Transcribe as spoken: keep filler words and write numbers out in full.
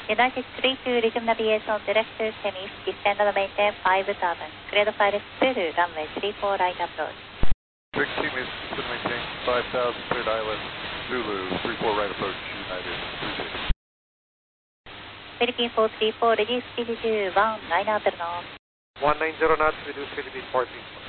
United three two resume navigation direct to Temis, descend and maintain five turbine. Cleared five two, runway three four right approach. Direct Temis, descend and maintain five thousand, cleared island, Zulu, three four right approach, United three two. Philippine four three four, reduce speed to one nine out knots. one nine zero knots, reduce speed to fourteen.